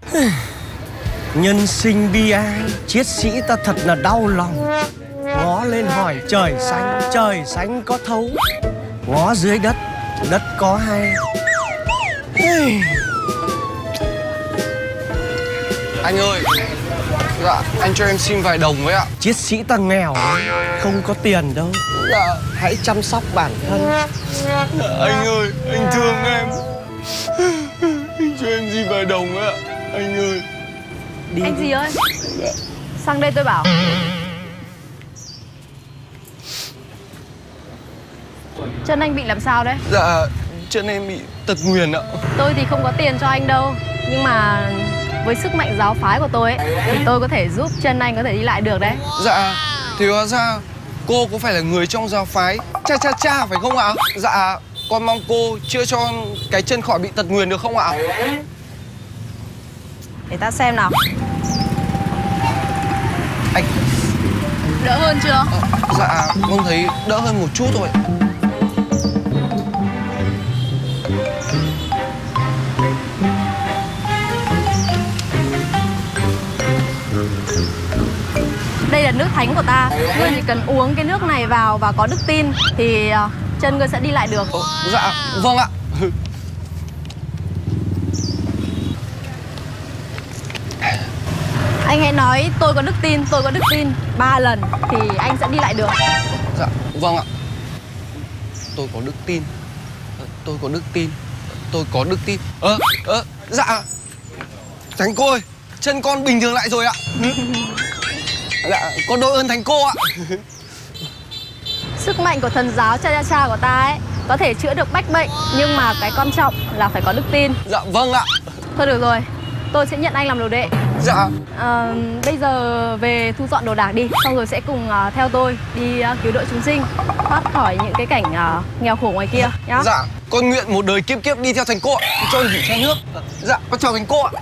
Nhân sinh bi ai, triết sĩ ta thật là đau lòng. Ngó lên hỏi trời xanh có thấu. Ngó dưới đất, đất có hay. Anh ơi, dạ, anh cho em xin vài đồng với ạ. Triết sĩ ta nghèo, không có tiền đâu. Dạ. Hãy chăm sóc bản thân. Anh ơi, anh thương em. Anh cho em xin vài đồng với ạ. Anh ơi. Đi. Anh gì ơi, sang đây tôi bảo. Chân anh bị làm sao đấy? Dạ, chân em bị tật nguyền ạ. Tôi thì không có tiền cho anh đâu, nhưng mà với sức mạnh giáo phái của tôi ấy, thì tôi có thể giúp chân anh có thể đi lại được đấy. Dạ, thì hóa ra cô có phải là người trong giáo phái cha phải không ạ? Dạ, con mong cô chữa cho cái chân khỏi bị tật nguyền được không ạ? Để ta xem nào. Anh... Đỡ hơn chưa? Dạ, con thấy đỡ hơn một chút thôi. Đây là nước thánh của ta. Ngươi chỉ cần uống cái nước này vào và có đức tin thì chân ngươi sẽ đi lại được. Dạ, vâng ạ. Anh hãy nói tôi có đức tin 3 lần thì anh sẽ đi lại được. Dạ, vâng ạ. Tôi có đức tin. Tôi có đức tin. Tôi có đức tin. Dạ. Thánh cô ơi, chân con bình thường lại rồi ạ. Dạ, con đội ơn thánh cô ạ. Sức mạnh của thần giáo cha của ta ấy có thể chữa được bách bệnh, nhưng mà cái quan trọng là phải có đức tin. Dạ, vâng ạ. Thôi được rồi, tôi sẽ nhận anh làm đồ đệ. Dạ. Bây giờ về thu dọn đồ đạc đi, xong rồi sẽ cùng theo tôi đi cứu độ chúng sinh, thoát khỏi những cái cảnh nghèo khổ ngoài kia nhá. Dạ, con nguyện một đời kiếp kiếp đi theo thánh cô ạ. Cho em gửi chai nước. Dạ, con chào thánh cô ạ.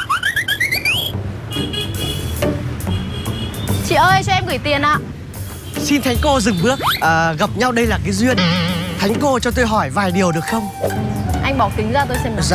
Chị ơi, cho em gửi tiền ạ. Xin thánh cô dừng bước. Gặp nhau đây là cái duyên. Thánh cô cho tôi hỏi vài điều được không? Anh bỏ kính ra tôi xem nào. Dạ.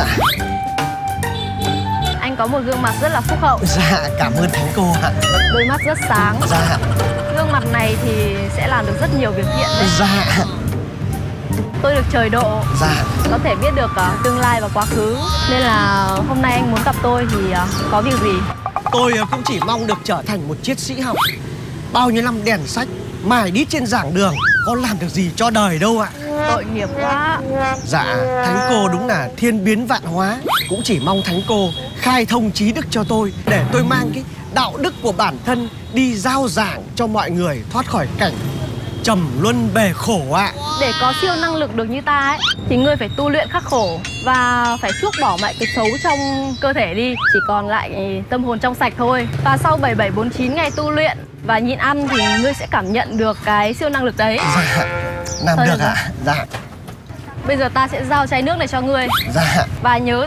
Anh có một gương mặt rất là phúc hậu. Dạ, cảm ơn thánh cô ạ. Đôi mắt rất sáng. Dạ. Gương mặt này thì sẽ làm được rất nhiều việc thiện đấy. Dạ. Tôi được trời độ. Dạ. Có thể biết được tương lai và quá khứ. Nên là hôm nay anh muốn gặp tôi thì có việc gì? Tôi cũng chỉ mong được trở thành một triết sĩ học. Bao nhiêu năm đèn sách, mài đít trên giảng đường, có làm được gì cho đời đâu ạ. Tội nghiệp quá. Dạ, thánh cô đúng là thiên biến vạn hóa. Cũng chỉ mong thánh cô khai thông trí đức cho tôi, để tôi mang cái đạo đức của bản thân đi giao giảng cho mọi người thoát khỏi cảnh trầm luân bể khổ ạ. Để có siêu năng lực được như ta ấy thì ngươi phải tu luyện khắc khổ và phải chuốc bỏ mọi cái xấu trong cơ thể đi, chỉ còn lại tâm hồn trong sạch thôi. Và sau 7749 ngày tu luyện và nhịn ăn thì ngươi sẽ cảm nhận được cái siêu năng lực đấy. Dạ, làm Thôi được được ạ. Dạ. Bây giờ ta sẽ giao chai nước này cho ngươi. Dạ. Và nhớ